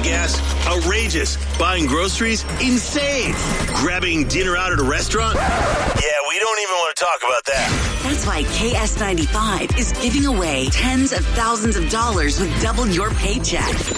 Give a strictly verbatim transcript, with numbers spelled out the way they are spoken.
gas? Outrageous. Buying groceries? Insane. Grabbing dinner out at a restaurant? Yeah, we don't even want to talk about that. That's why K S ninety-five is giving away tens of thousands of dollars with double your paycheck.